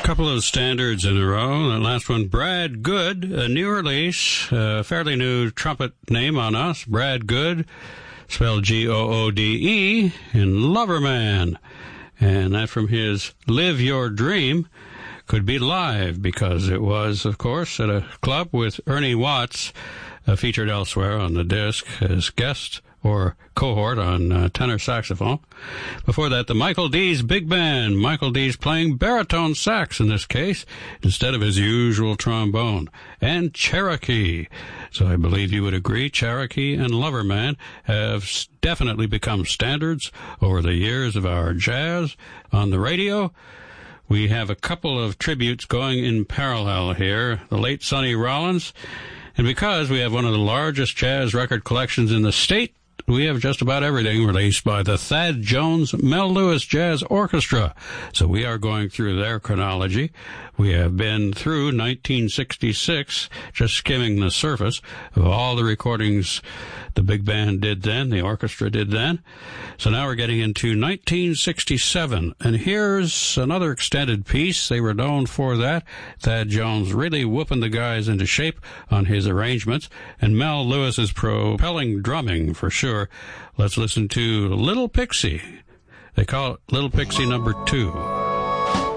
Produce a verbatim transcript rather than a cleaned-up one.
Couple of standards in a row. The last one, Brad Good, a new release, a fairly new trumpet name on us. Brad Good, spelled G O O D E, in Loverman. And that from his Live Your Dream. Could be live, because it was, of course, at a club with Ernie Watts, uh, featured elsewhere on the disc as guest or cohort on uh, tenor saxophone. Before that, the Michael Dees Big Band. Michael Dees playing baritone sax in this case, instead of his usual trombone. And Cherokee. So I believe you would agree, Cherokee and Loverman have definitely become standards over the years of our jazz on the radio. We have a couple of tributes going in parallel here. The late Sonny Rollins. And because we have one of the largest jazz record collections in the state, we have just about everything released by the Thad Jones Mel Lewis Jazz Orchestra. So we are going through their chronology. We have been through nineteen sixty-six, just skimming the surface of all the recordings the big band did then, the orchestra did then. So now we're getting into nineteen sixty-seven. And here's another extended piece. They were known for that. Thad Jones really whooping the guys into shape on his arrangements. And Mel Lewis's propelling drumming, for sure. Let's listen to Little Pixie. They call it Little Pixie number two.